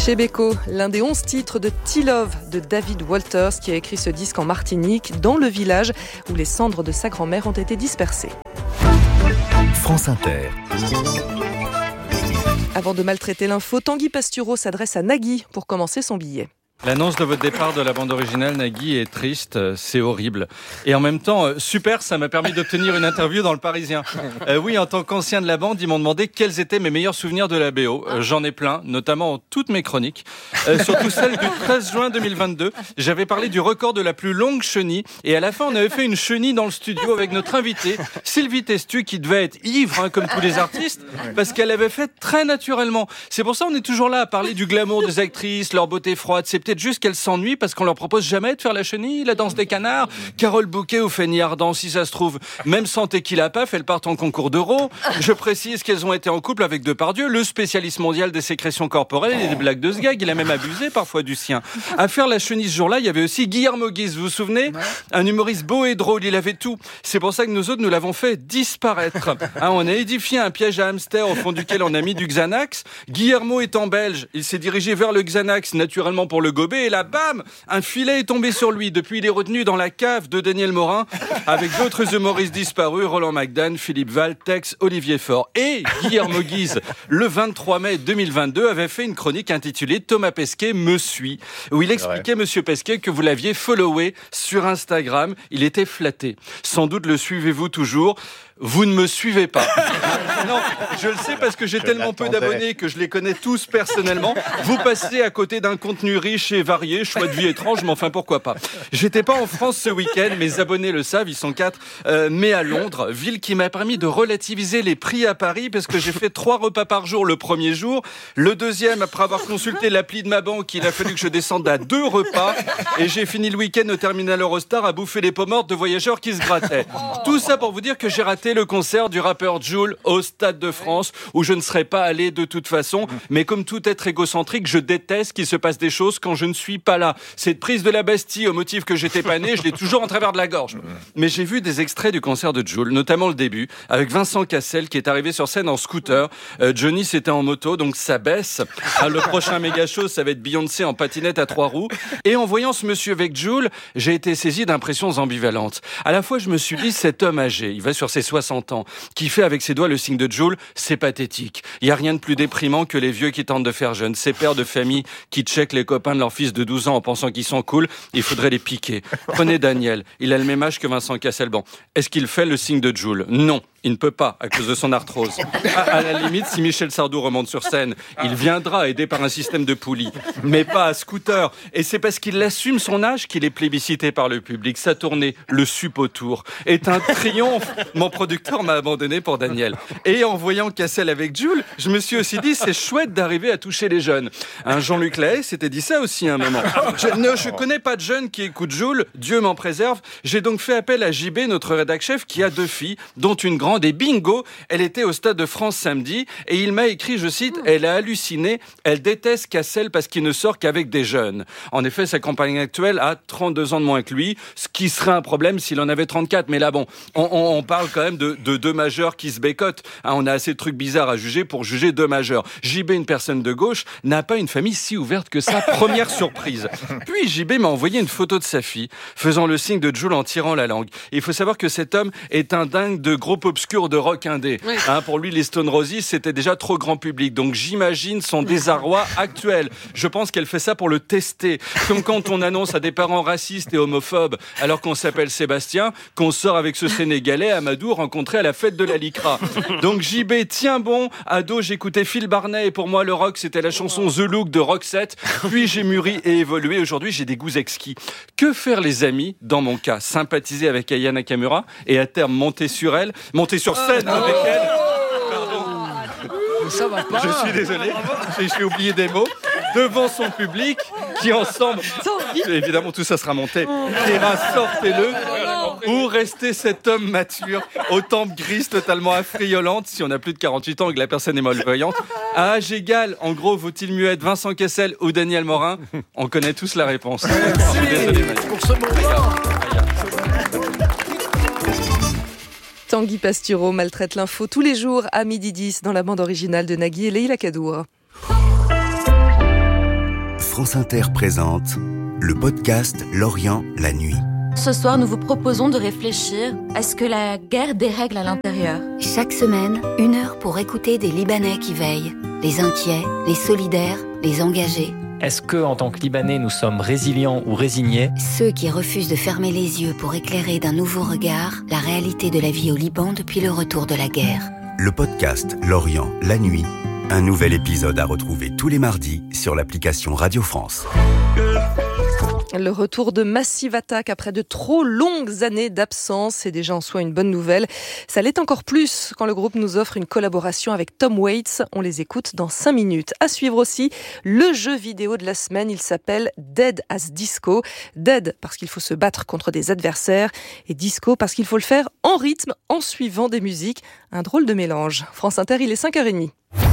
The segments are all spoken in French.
Chez Beko, l'un des 11 titres de T-Love de David Walters qui a écrit ce disque en Martinique, dans le village où les cendres de sa grand-mère ont été dispersées. France Inter. Avant de maltraiter l'info, Tanguy Pastureau s'adresse à Nagui pour commencer son billet. L'annonce de votre départ de la bande originale, Nagui, est triste, c'est horrible. Et en même temps, super, ça m'a permis d'obtenir une interview dans Le Parisien. Oui, en tant qu'ancien de la bande, ils m'ont demandé quels étaient mes meilleurs souvenirs de la BO. J'en ai plein, notamment toutes mes chroniques. Surtout celle du 13 juin 2022. J'avais parlé du record de la plus longue chenille. Et à la fin, on avait fait une chenille dans le studio avec notre invitée, Sylvie Testu, qui devait être ivre, comme tous les artistes, parce qu'elle avait fait très naturellement. C'est pour ça qu'on est toujours là à parler du glamour des actrices, leur beauté froide. C'est peut-être juste qu'elles s'ennuient parce qu'on leur propose jamais de faire la chenille, la danse des canards. Carole Bouquet ou Fanny Ardant, si ça se trouve, même sans Tequila Paf, elles partent en concours d'euro. Je précise qu'elles ont été en couple avec Depardieu, le spécialiste mondial des sécrétions corporelles et des blagues de ce gag. Il a même abusé parfois du sien. À faire la chenille ce jour-là, il y avait aussi Guillermo Guise, vous vous souvenez ? Un humoriste beau et drôle, il avait tout. C'est pour ça que nous autres, nous l'avons fait disparaître. On a édifié un piège à hamster au fond duquel on a mis du Xanax. Guillermo étant belge, il s'est dirigé vers le Xanax, naturellement pour le gober, et là, bam, un filet est tombé sur lui. Depuis, il est retenu dans la cave de Daniel Morin, avec d'autres humoristes disparus, Roland McDan, Philippe Val, Tex, Olivier Faure. Et Guillermo Guise, le 23 mai 2022, avait fait une chronique intitulée « Thomas Pesquet me suit », où il expliquait, monsieur Pesquet, que vous l'aviez followé sur Instagram. Il était flatté. Sans doute le suivez-vous toujours. Vous ne me suivez pas. Non, je le sais parce que j'ai tellement peu d'abonnés que je les connais tous personnellement. Vous passez à côté d'un contenu riche et varié, choix de vie étrange, mais enfin pourquoi pas. J'étais pas en France ce week-end, mes abonnés le savent, ils sont 4, mais à Londres, ville qui m'a permis de relativiser les prix à Paris parce que j'ai fait 3 repas par jour le premier jour. Le deuxième, après avoir consulté l'appli de ma banque, il a fallu que je descende à 2 repas et j'ai fini le week-end au terminal Eurostar à bouffer les pommes mortes de voyageurs qui se grattaient. Tout ça pour vous dire que j'ai raté le concert du rappeur Jul au Stade de France où je ne serais pas allé de toute façon, mais comme tout être égocentrique, je déteste qu'il se passe des choses quand je ne suis pas là. Cette prise de la Bastille au motif que j'étais pas né, je l'ai toujours en travers de la gorge. Mais j'ai vu des extraits du concert de Jul, notamment le début, avec Vincent Cassel qui est arrivé sur scène en scooter. Johnny c'était en moto, donc ça baisse. Le prochain méga show, ça va être Beyoncé en patinette à 3 roues. Et en voyant ce monsieur avec Jul, j'ai été saisi d'impressions ambivalentes. À la fois, je me suis dit, cet homme âgé, il va sur ses 60 ans, qui fait avec ses doigts le signe de Jul, c'est pathétique. Il n'y a rien de plus déprimant que les vieux qui tentent de faire jeunes. Ces pères de famille qui checkent les copains de leur fils de 12 ans en pensant qu'ils sont cool, il faudrait les piquer. Prenez Daniel, il a le même âge que Vincent Cassel. Bon, est-ce qu'il fait le signe de Jul ? Non. Il ne peut pas, à cause de son arthrose. À la limite, si Michel Sardou remonte sur scène, il viendra aidé par un système de poulies, mais pas à scooter. Et c'est parce qu'il assume son âge qu'il est plébiscité par le public. Sa tournée, le sup autour, est un triomphe. Mon producteur m'a abandonné pour Daniel. Et en voyant Cassel avec Jul, je me suis aussi dit, c'est chouette d'arriver à toucher les jeunes. Jean-Luc Lahaye s'était dit ça aussi à un moment. Je connais pas de jeunes qui écoutent Jul, Dieu m'en préserve. J'ai donc fait appel à JB, notre rédac chef, qui a 2 filles, dont une grande et bingo, elle était au Stade de France samedi et il m'a écrit, je cite, elle a halluciné, elle déteste Cassel parce qu'il ne sort qu'avec des jeunes. En effet, sa compagne actuelle a 32 ans de moins que lui, ce qui serait un problème s'il en avait 34. Mais là, bon, on parle quand même de 2 majeurs qui se bécotent. On a assez de trucs bizarres à juger pour juger 2 majeurs. JB, une personne de gauche, n'a pas une famille si ouverte que ça. Première surprise. Puis JB m'a envoyé une photo de sa fille, faisant le signe de Jul en tirant la langue. Et il faut savoir que cet homme est un dingue de groupe obscur de rock indé. Oui. Pour lui, les Stone Roses, c'était déjà trop grand public. Donc j'imagine son désarroi actuel. Je pense qu'elle fait ça pour le tester. Comme quand on annonce à des parents racistes et homophobes, alors qu'on s'appelle Sébastien, qu'on sort avec ce Sénégalais, Amadou, rencontré à la fête de la Lycra. Donc JB, tiens bon, ado, j'écoutais Phil Barnet et pour moi, le rock, c'était la chanson The Look de Roxette. Puis j'ai mûri et évolué. Aujourd'hui, j'ai des goûts exquis. Que faire les amis, dans mon cas? Sympathiser avec Aya Nakamura et à terme monter sur elle, monter sur scène avec elle. Pardon. Ça va pas. Je suis désolé, j'ai oublié des mots. Devant son public, qui ensemble, évidemment tout ça sera monté, dira sortez-le, ou restez cet homme mature, aux tempes grises totalement affriolantes, si on a plus de 48 ans et que la personne est malvoyante. À âge égal, en gros, vaut-il mieux être Vincent Cassel ou Daniel Morin? On connaît tous la réponse. Je suis désolé, pour ce moment. Tanguy Pastureau maltraite l'info tous les jours à 12h10 dans la bande originale de Nagui et Leïla Kadour. France Inter présente le podcast L'Orient, la nuit. Ce soir, nous vous proposons de réfléchir à ce que la guerre dérègle à l'intérieur. Chaque semaine, 1 heure pour écouter des Libanais qui veillent. Les inquiets, les solidaires, les engagés. Est-ce que, en tant que Libanais, nous sommes résilients ou résignés ? Ceux qui refusent de fermer les yeux pour éclairer d'un nouveau regard la réalité de la vie au Liban depuis le retour de la guerre. Le podcast L'Orient, la nuit. Un nouvel épisode à retrouver tous les mardis sur l'application Radio France. Le retour de Massive Attack après de trop longues années d'absence, c'est déjà en soi une bonne nouvelle. Ça l'est encore plus quand le groupe nous offre une collaboration avec Tom Waits. On les écoute dans 5 minutes. À suivre aussi le jeu vidéo de la semaine. Il s'appelle Dead as Disco. Dead parce qu'il faut se battre contre des adversaires et disco parce qu'il faut le faire en rythme, en suivant des musiques. Un drôle de mélange. France Inter, il est 5h30.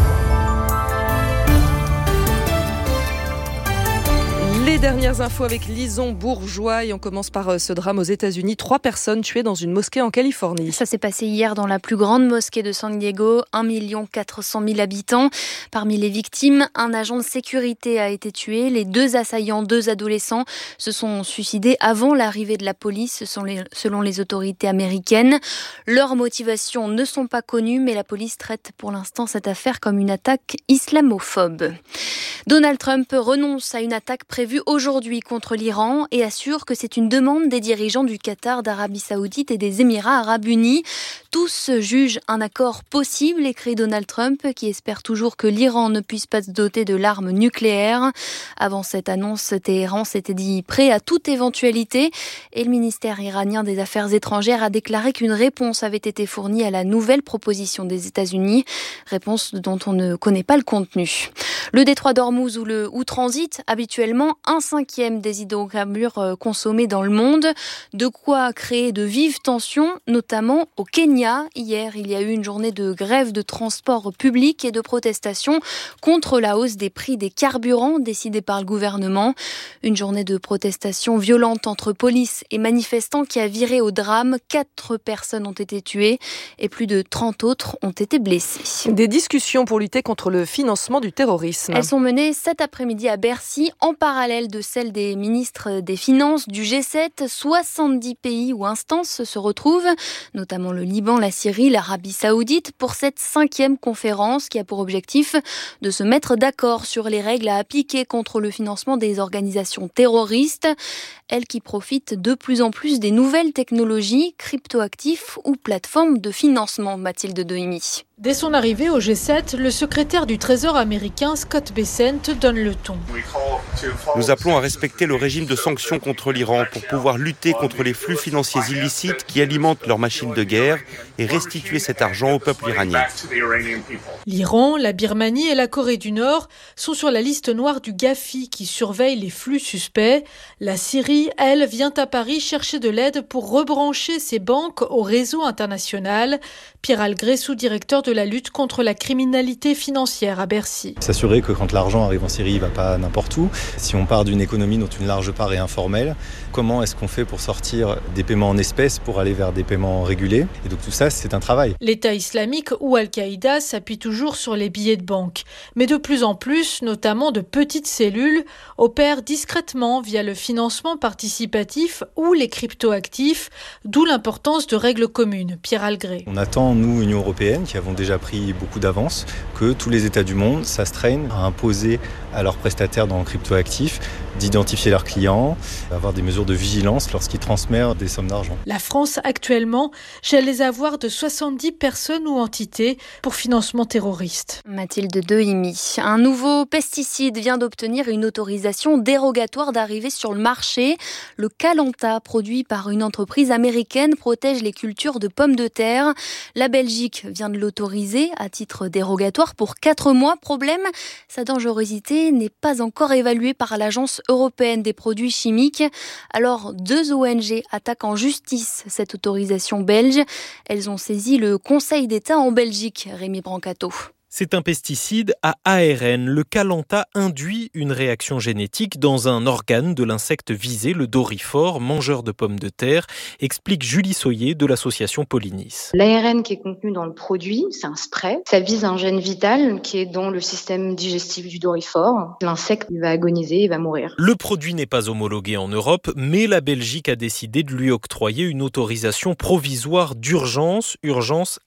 Les dernières infos avec Lison Bourgeois et on commence par ce drame aux États-Unis. 3 personnes tuées dans une mosquée en Californie. Ça s'est passé hier dans la plus grande mosquée de San Diego, 1 400 000 habitants. Parmi les victimes, un agent de sécurité a été tué. Les 2 assaillants, 2 adolescents, se sont suicidés avant l'arrivée de la police, selon les autorités américaines. Leurs motivations ne sont pas connues, mais la police traite pour l'instant cette affaire comme une attaque islamophobe. Donald Trump renonce à une attaque prévue aujourd'hui contre l'Iran et assure que c'est une demande des dirigeants du Qatar, d'Arabie Saoudite et des Émirats Arabes Unis. Tous jugent un accord possible, écrit Donald Trump, qui espère toujours que l'Iran ne puisse pas se doter de l'arme nucléaire. Avant cette annonce, Téhéran s'était dit prêt à toute éventualité et le ministère iranien des Affaires étrangères a déclaré qu'une réponse avait été fournie à la nouvelle proposition des États-Unis, réponse dont on ne connaît pas le contenu. Le détroit d'Ormuz où transitent habituellement 1/5 des hydrocarbures consommés dans le monde. De quoi créer de vives tensions, notamment au Kenya. Hier, il y a eu une journée de grève de transport public et de protestation contre la hausse des prix des carburants décidée par le gouvernement. Une journée de protestation violente entre police et manifestants qui a viré au drame. 4 personnes ont été tuées et plus de 30 autres ont été blessées. Des discussions pour lutter contre le financement du terrorisme. Elles sont menées cet après-midi à Bercy, en parallèle de celles des ministres des Finances du G7. 70 pays ou instances se retrouvent, notamment le Liban, la Syrie, l'Arabie Saoudite, pour cette 5e conférence qui a pour objectif de se mettre d'accord sur les règles à appliquer contre le financement des organisations terroristes. Elles qui profitent de plus en plus des nouvelles technologies, cryptoactifs ou plateformes de financement, Mathilde Dehimi. Dès son arrivée au G7, le secrétaire du Trésor américain Scott Bessent donne le ton. Nous appelons à respecter le régime de sanctions contre l'Iran pour pouvoir lutter contre les flux financiers illicites qui alimentent leur machine de guerre et restituer cet argent au peuple iranien. L'Iran, la Birmanie et la Corée du Nord sont sur la liste noire du GAFI qui surveille les flux suspects. La Syrie, elle, vient à Paris chercher de l'aide pour rebrancher ses banques au réseau international. Pierre Algré, sous-directeur de la lutte contre la criminalité financière à Bercy. S'assurer que quand l'argent arrive en Syrie, il ne va pas n'importe où. Si on part d'une économie dont une large part est informelle, comment est-ce qu'on fait pour sortir des paiements en espèces pour aller vers des paiements régulés ? Et donc tout ça, c'est un travail. L'État islamique ou Al-Qaïda s'appuie toujours sur les billets de banque. Mais de plus en plus, notamment de petites cellules, opèrent discrètement via le financement participatif ou les cryptoactifs, d'où l'importance de règles communes. Pierre Algré. On attend, nous, Union européenne, qui avons déjà pris beaucoup d'avance, que tous les États du monde s'astreignent à imposer à leurs prestataires dans le cryptoactif d'identifier leurs clients, d'avoir des mesures de vigilance lorsqu'ils transmettent des sommes d'argent. La France, actuellement, gèle les avoirs de 70 personnes ou entités pour financement terroriste. Mathilde Dehimi. Un nouveau pesticide vient d'obtenir une autorisation dérogatoire d'arriver sur le marché. Le Calanta, produit par une entreprise américaine, protège les cultures de pommes de terre. La Belgique vient de l'autoriser à titre dérogatoire pour 4 mois. Problème, sa dangerosité n'est pas encore évaluée par l'Agence européenne des produits chimiques. Alors, 2 ONG attaquent en justice cette autorisation belge. Elles ont saisi le Conseil d'État en Belgique, Rémi Brancato. C'est un pesticide à ARN. Le Calanta induit une réaction génétique dans un organe de l'insecte visé, le doryphore, mangeur de pommes de terre, explique Julie Soyer de l'association Pollinis. L'ARN qui est contenu dans le produit, c'est un spray. Ça vise un gène vital qui est dans le système digestif du doryphore. L'insecte va agoniser et va mourir. Le produit n'est pas homologué en Europe, mais la Belgique a décidé de lui octroyer une autorisation provisoire d'urgence